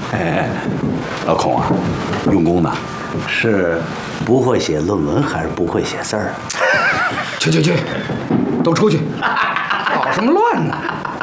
哎，老孔啊，用功呢？ 是不会写论文还是不会写字儿？ 去，都出去，搞什么乱呢？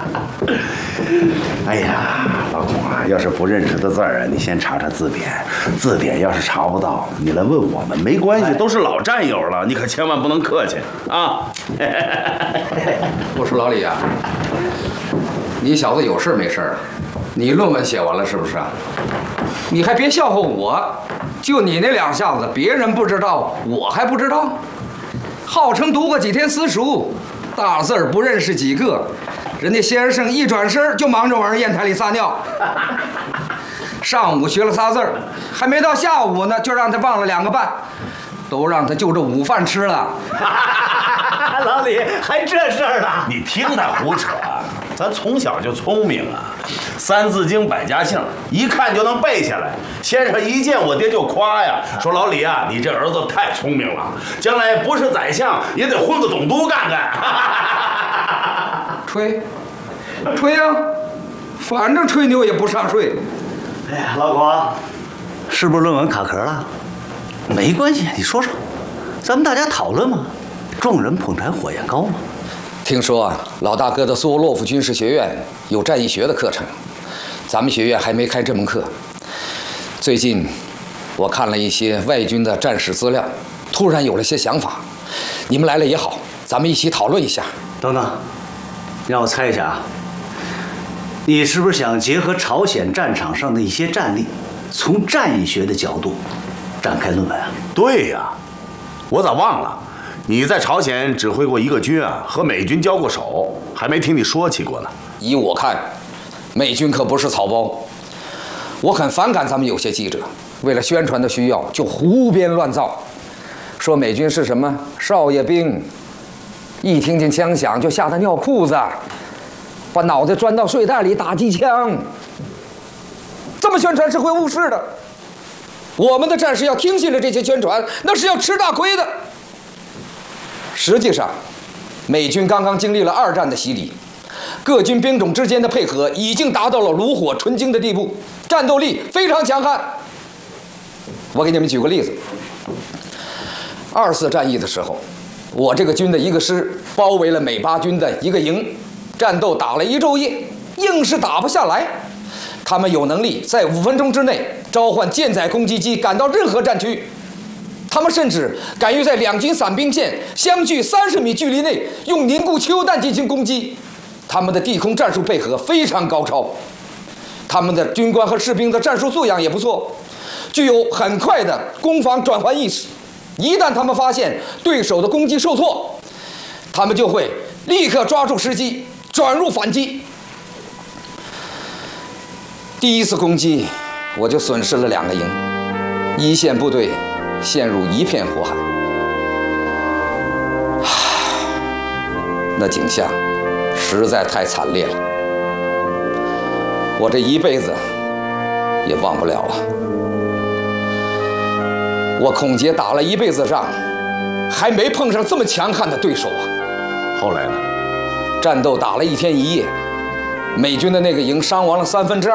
哎呀，老孔啊，要是不认识的字儿啊，你先查查字典。字典要是查不到，你来问我们没关系，都是老战友了，你可千万不能客气啊！ 我说老李啊，你小子有事没事？你论文写完了是不是啊？你还别笑话我，就你那两下子，别人不知道，我还不知道。号称读过几天私塾，大字儿不认识几个，人家先生一转身就忙着往人砚台里撒尿。上午学了仨字儿，还没到下午呢，就让他忘了2个半，都让他就着午饭吃了。 老李还这事儿呢？ 你听他胡扯，咱从小就聪明啊，《三字经》百家姓一看就能背下来。先生一见我爹就夸呀，说老李啊，你这儿子太聪明了，将来不是宰相也得混个总督干干。 吹呀，反正吹牛也不上税。 哎呀，老孔，是不是论文卡壳了？没关系，你说说，咱们大家讨论嘛，众人捧柴火焰高嘛。 听说啊，老大哥的苏沃洛夫军事学院有战役学的课程，咱们学院还没开这门课。最近我看了一些外军的战史资料，突然有了些想法。你们来了也好，咱们一起讨论一下。 等等，让我猜一下啊，你是不是想结合朝鲜战场上的一些战例，从战役学的角度展开论文啊？ 对呀，我咋忘了？你在朝鲜指挥过一个军啊，和美军交过手，还没听你说起过呢。 依我看，美军可不是草包。我很反感咱们有些记者为了宣传的需要就胡编乱造，说美军是什么少爷兵，一听见枪响就吓得尿裤子，把脑袋钻到睡袋里打机枪。这么宣传是会误事的。我们的战士要听信了这些宣传，那是要吃大亏的。实际上，美军刚刚经历了2战的洗礼，各军兵种之间的配合已经达到了炉火纯青的地步，战斗力非常强悍。我给你们举个例子，2次战役的时候，我这个军的一个师包围了美8军的一个营，战斗打了1昼夜，硬是打不下来。他们有能力在5分钟之内召唤舰载攻击机赶到任何战区，他们甚至敢于在2军伞兵线相距30米距离内用凝固汽油弹进行攻击。他们的地空战术配合非常高超，他们的军官和士兵的战术素养也不错，具有很快的攻防转换意识。一旦他们发现对手的攻击受挫，他们就会立刻抓住时机转入反击。第1次攻击，我就损失了2个营，一线部队陷入一片火海。那景象实在太惨烈了，我这一辈子也忘不了了。我孔杰打了一辈子仗，还没碰上这么强悍的对手啊。 后来呢？ 战斗打了1天1夜，美军的那个营伤亡了2/3。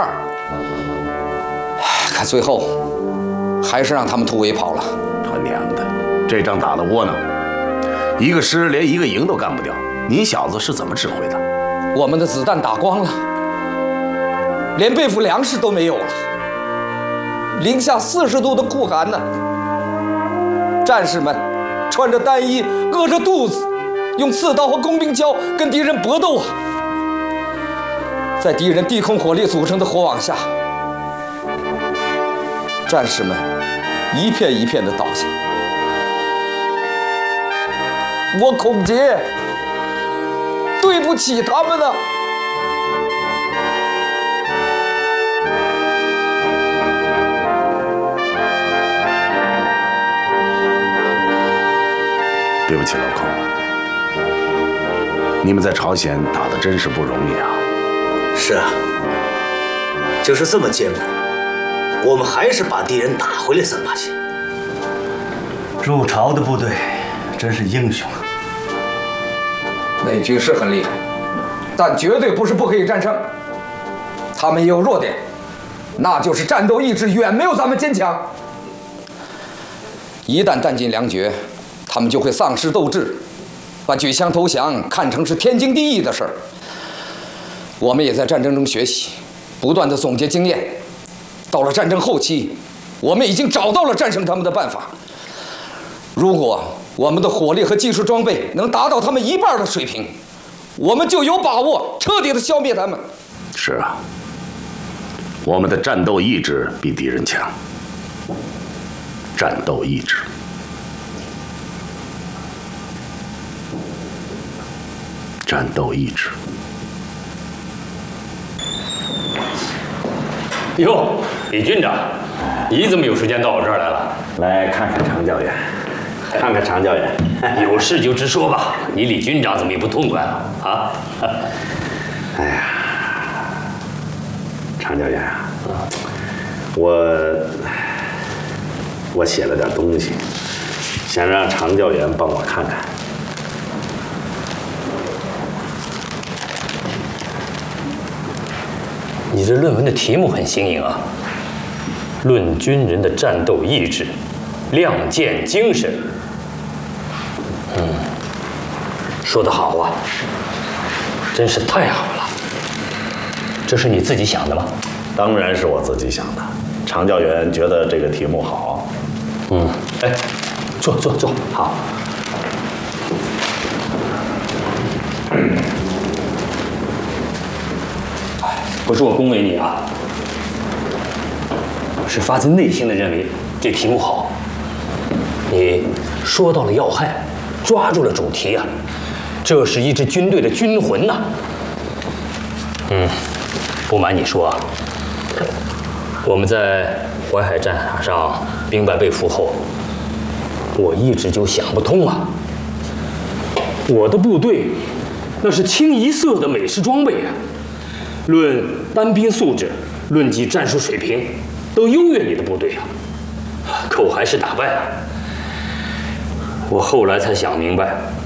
看最后，还是让他们突围跑了。 他娘的，这仗打得窝囊，一个师连一个营都干不掉。你小子是怎么指挥的？ 我们的子弹打光了，连备付粮食都没有了，零下40度的酷寒呢。战士们穿着单衣，饿着肚子，用刺刀和工兵锹跟敌人搏斗啊！在敌人地空火力组成的火网下，战士们一片一片地倒下。我孔杰对不起他们呢。 对不起，老孔，你们在朝鲜打得真是不容易啊。 是啊，就是这么艰苦，我们还是把敌人打回来3、8千。入朝的部队真是英雄啊！ 美军是很厉害，但绝对不是不可以战胜。他们也有弱点， 那就是战斗意志远没有咱们坚强。一旦弹尽粮绝，他们就会丧失斗志，把举枪投降看成是天经地义的事儿。我们也在战争中学习，不断的总结经验。到了战争后期，我们已经找到了战胜他们的办法。如果我们的火力和技术装备能达到他们一半的水平，我们就有把握彻底的消灭他们。 是啊，我们的战斗意志比敌人强。战斗意志。战斗意志。 哟，李军长，你怎么有时间到我这儿来了？ 来看看常教员，看看常教员。 有事就直说吧。你李军长怎么也不痛快了啊？ 哎呀，常教员啊，我写了点东西，想让常教员帮我看看。 你这论文的题目很新颖啊，《论军人的战斗意志，亮剑精神》。说得好啊，真是太好了。这是你自己想的吗？ 当然是我自己想的。常教员觉得这个题目好。 哎，坐，好。不是我恭维你啊，是发自内心的认为这题目好。你说到了要害，抓住了主题啊，这是一支军队的军魂呐。不瞒你说啊，我们在淮海战场上兵败被俘后，我一直就想不通啊。我的部队那是清一色的美式装备啊，论单兵素质，论及战术水平，都优越你的部队啊，可我还是打败了。我后来才想明白，